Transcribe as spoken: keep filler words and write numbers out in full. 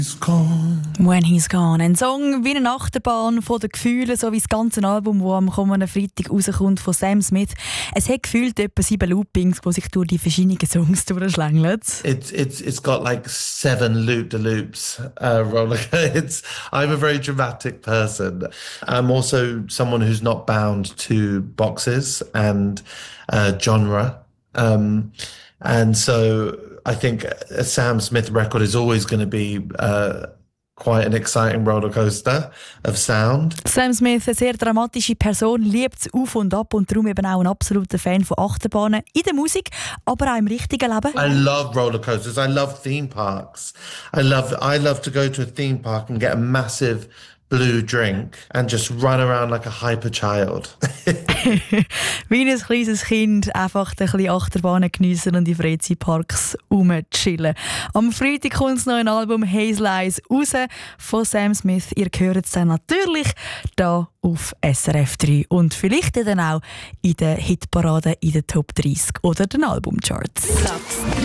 When He's Gone. Ein Song wie eine Achterbahn von den Gefühlen, so wie das ganze Album, das am kommenden Freitag rauskommt von Sam Smith. Es hat gefühlt etwa sieben Loopings, die sich durch die verschiedenen Songs durchschlängeln. It's it's it's got like seven loop de loops. Uh, roller. It's I'm a very dramatic person. I'm also someone who's not bound to boxes and uh, genre. Um, and so I think a Sam Smith record is always going to be uh, quite an exciting rollercoaster of sound. Sam Smith, eine sehr dramatische Person, liebt es auf und ab und darum eben auch ein absoluter Fan von Achterbahnen in der Musik, aber auch im richtigen Leben. I love rollercoasters. I love theme parks. I love I love to go to a theme park and get a massive blue drink and just run around like a hyper child. Wie ein kleines Kind einfach ein bisschen Achterbahnen geniessen und in Freizeitparks rumchillen. Am Freitag kommt das neue Album Hazel Eyes raus von Sam Smith. Ihr hört es dann natürlich hier auf S R F drei und vielleicht dann auch in den Hitparaden in den Top dreißig oder den Albumcharts.